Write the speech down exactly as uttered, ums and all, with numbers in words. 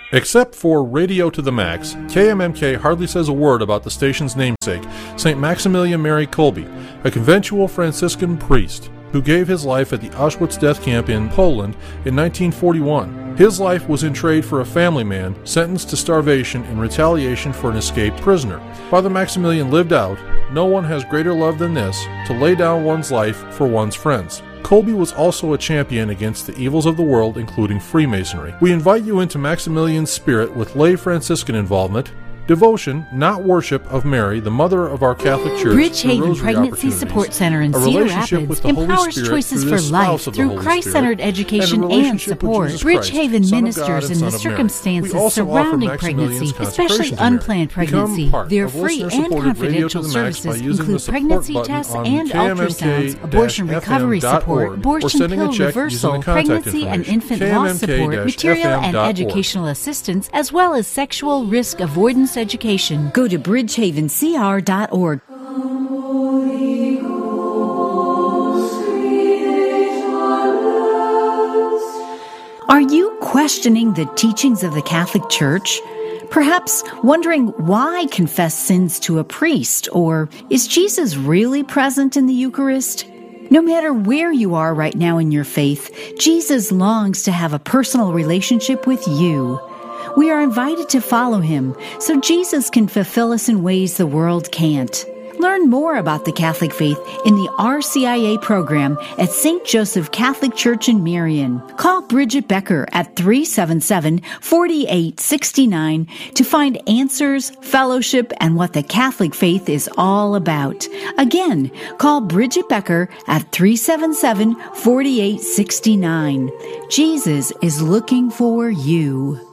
Except for Radio to the Max, K M M K hardly says a word about the station's namesake, Saint Maximilian Mary Kolbe, a conventual Franciscan priest who gave his life at the Auschwitz death camp in Poland in nineteen forty-one. His life was in trade for a family man sentenced to starvation in retaliation for an escaped prisoner. Father Maximilian lived out, "No one has greater love than this, to lay down one's life for one's friends." Kolbe was also a champion against the evils of the world, including Freemasonry. We invite you into Maximilian's spirit with lay Franciscan involvement, devotion, not worship, of Mary, the Mother of our Catholic Church. Bridgehaven Pregnancy Support Center in Cedar Rapids empowers choices for life through Christ-centered education and support. Bridgehaven ministers in the circumstances surrounding pregnancy, especially unplanned pregnancy. Their free and confidential services include pregnancy tests and ultrasounds, abortion recovery support, abortion pill reversal, pregnancy and infant loss support, material and educational assistance, as well as sexual risk avoidance education. Go to bridgehaven c r dot org. Are you questioning the teachings of the Catholic Church? Perhaps wondering why confess sins to a priest, or is Jesus really present in the Eucharist? No matter where you are right now in your faith, Jesus longs to have a personal relationship with you. We are invited to follow him so Jesus can fulfill us in ways the world can't. Learn more about the Catholic faith in the R C I A program at Saint Joseph Catholic Church in Marion. Call Bridget Becker at three seven seven, four eight six nine to find answers, fellowship, and what the Catholic faith is all about. Again, call Bridget Becker at three seven seven, four eight six nine. Jesus is looking for you.